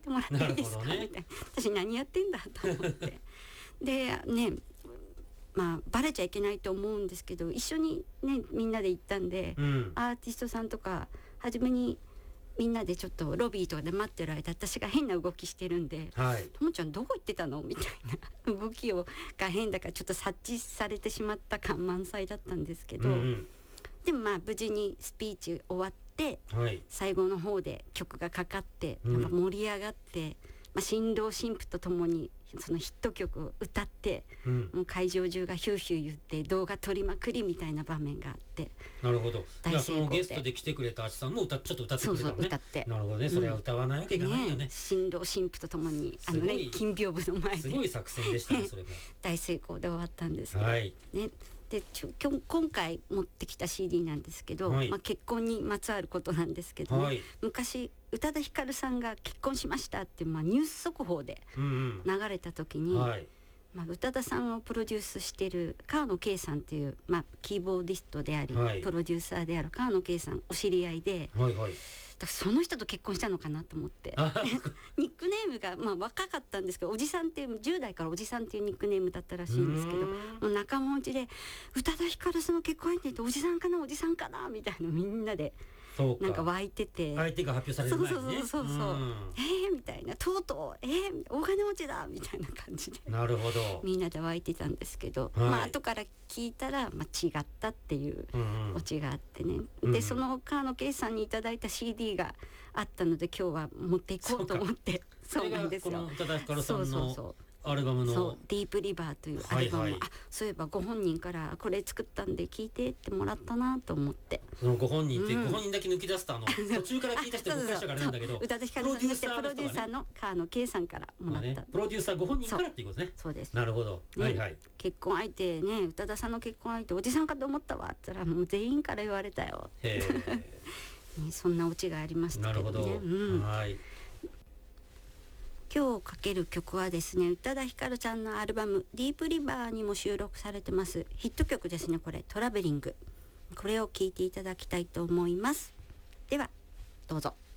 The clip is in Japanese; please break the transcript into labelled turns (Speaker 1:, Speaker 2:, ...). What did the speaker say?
Speaker 1: てもらっていいですか、
Speaker 2: ね、
Speaker 1: みたいな。私何やってんだと思ってでね、まあバレちゃいけないと思うんですけど、一緒にねみんなで行ったんで、アーティストさんとか初めにみんなでちょっとロビーとかで待ってる間、私が変な動きしてるんで、ともちゃんどこ行ってたのみたいな動きが変だからちょっと察知されてしまった感満載だったんですけど、でもまあ無事にスピーチ終わって、最後の方で曲がかかってやっぱ盛り上がって、新郎新婦とともにそのヒット曲を歌って、もう会場中がヒューヒュー言って動画撮りまくりみたいな場面があって、
Speaker 2: なるほど。じゃあそのゲストで来てくれたあちさんもちょっと歌ってくれたのね。
Speaker 1: そう歌って。
Speaker 2: なるほどね。それは歌わないわけがないよね。新
Speaker 1: 郎新婦とともに金屏風の前です
Speaker 2: ごい作戦でしたね、それが
Speaker 1: 大成功で終わったんですけど、で今回持ってきた CD なんですけど、結婚にまつわることなんですけど、昔宇多田ヒカルさんが結婚しましたって、ニュース速報で流れた時に、宇多田さんをプロデュースしている川野圭さんっていう、キーボーディストであり、プロデューサーである川野圭さんお知り合いで、だからその人と結婚したのかなと思ってニックネームが若かったんですけど、おじさんっていう10代からおじさんっていうニックネームだったらしいんですけど、もう仲間内で宇多田ヒカルさんの結婚相手っておじさんかなおじさんかなみたいな、みんなでなんか湧いてて、
Speaker 2: 相手が発表される前にね、
Speaker 1: そうみたいな、とうとう大金持ちだみたいな感じで、
Speaker 2: なるほど、
Speaker 1: みんなで湧いてたんですけど、後から聞いたら、違ったっていうオチがあってね、でその川野圭さんにいただいた CD があったので今日は持っていこうと思って。そうなんですよ。
Speaker 2: この宇多田ヒカルさんのアルバムの
Speaker 1: ディープリバーというアルバム、そういえばご本人からこれ作ったんで聞いてってもらったなと思って、
Speaker 2: そのご本人ってご本人だけ抜き出すと途中から聞いた人誤解したからなんだけど、
Speaker 1: 宇多田ヒカルさんじゃなくてプロデューサーの川野圭さんからもらった、
Speaker 2: プロデューサーご本人からっていうことね。
Speaker 1: そうです。
Speaker 2: なるほど、
Speaker 1: 結婚相手ね、宇多田さんの結婚相手おじさんかと思ったわって言ったら、もう全員から言われたよそんなオチがありましたけどね。
Speaker 2: なるほど。
Speaker 1: 今日かける曲はですね、宇多田ヒカルちゃんのアルバムディープリバーにも収録されてますヒット曲ですね。これトラベリング、これを聴いていただきたいと思います。ではどうぞ。